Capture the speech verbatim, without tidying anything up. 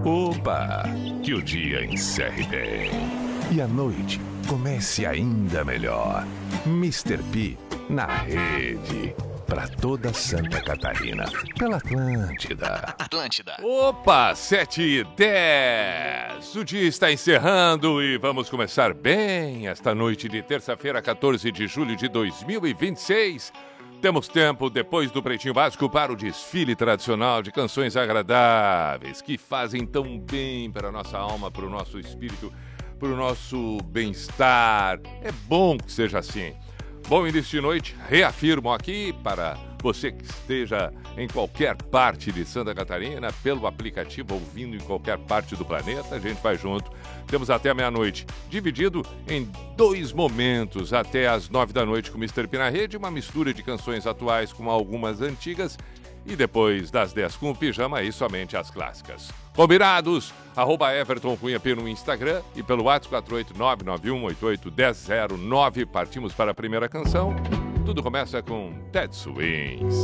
Opa! Que o dia encerre bem. E a noite comece ainda melhor. mister P na rede. Pra toda Santa Catarina. Pela Atlântida. Atlântida. Opa, sete e dez. O dia está encerrando e vamos começar bem esta noite de terça-feira, quatorze de julho de dois mil e vinte e seis. Temos tempo, depois do Pretinho Básico, para o desfile tradicional de canções agradáveis que fazem tão bem para a nossa alma, para o nosso espírito, para o nosso bem-estar. É bom que seja assim. Bom início de noite, reafirmo aqui para você que esteja em qualquer parte de Santa Catarina, pelo aplicativo, ouvindo em qualquer parte do planeta, a gente vai junto. Temos até a meia-noite, dividido em dois momentos, até às nove da noite com o mister P na rede, uma mistura de canções atuais com algumas antigas, e depois das dez com o Pijama, aí somente as clássicas. Combinados? Arroba Everton Cunha P no Instagram e pelo WhatsApp quatro oito nove nove um oito oito um zero zero nove. Partimos para a primeira canção. Tudo começa com Ted Swings.